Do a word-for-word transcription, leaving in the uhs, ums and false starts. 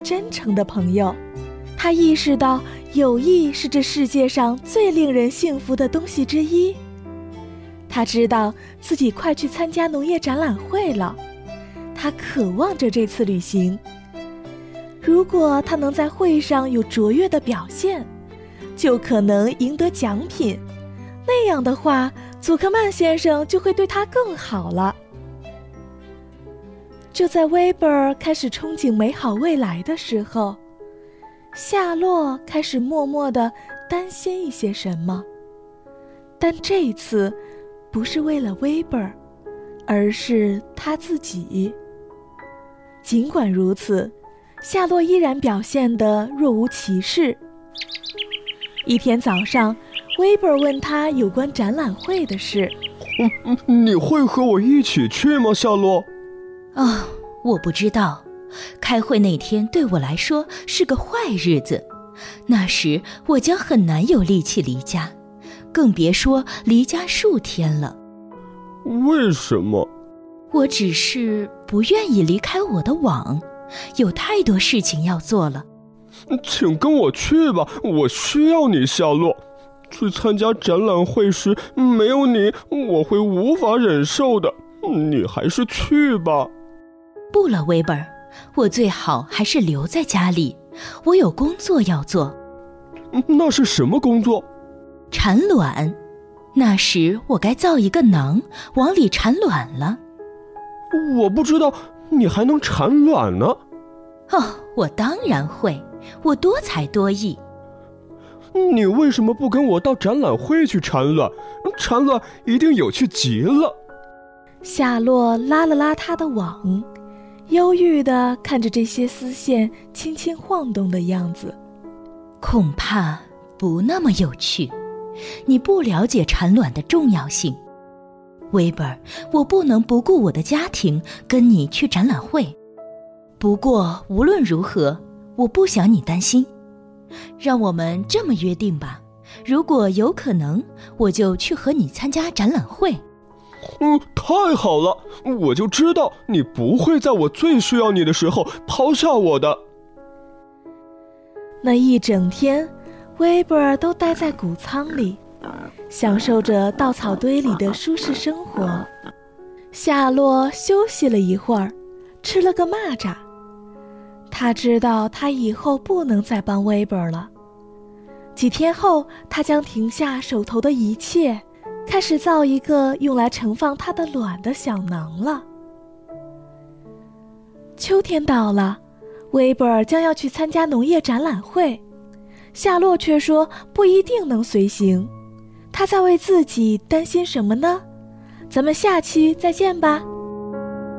真诚的朋友。他意识到友谊是这世界上最令人幸福的东西之一。他知道自己快去参加农业展览会了，他渴望着这次旅行。如果他能在会上有卓越的表现，就可能赢得奖品，那样的话，祖克曼先生就会对他更好了。就在威伯尔开始憧憬美好未来的时候，夏洛开始默默地担心一些什么，但这一次不是为了威伯尔，而是他自己。尽管如此，夏洛依然表现得若无其事。一天早上，威伯尔问他有关展览会的事。 嗯，你会和我一起去吗，夏洛？ 哦，我不知道。开会那天对我来说是个坏日子，那时我将很难有力气离家，更别说离家数天了。 为什么？ 我只是不愿意离开我的网，有太多事情要做了。 请跟我去吧，我需要你，夏洛。去参加展览会时，没有你，我会无法忍受的。你还是去吧。 不了，威伯尔，我最好还是留在家里，我有工作要做。 那是什么工作？ 产卵。那时我该造一个囊，往里产卵了。 我不知道你还能产卵呢。 哦，我当然会，我多才多艺。 你为什么不跟我到展览会去产卵？产卵一定有趣极了。 夏洛拉了拉他的网，忧郁地看着这些丝线轻轻晃动的样子。 恐怕不那么有趣，你不了解产卵的重要性。威伯尔，我不能不顾我的家庭跟你去展览会。不过无论如何，我不想你担心。让我们这么约定吧，如果有可能，我就去和你参加展览会。 嗯，太好了，我就知道你不会在我最需要你的时候抛下我的。 那一整天，威伯尔都待在谷仓里，享受着稻草堆里的舒适生活。夏洛休息了一会儿，吃了个蚂蚱。他知道他以后不能再帮威伯尔了。几天后，他将停下手头的一切，开始造一个用来盛放他的卵的小囊了。秋天到了，威伯尔将要去参加农业展览会，夏洛却说不一定能随行。他在为自己担心什么呢？咱们下期再见吧。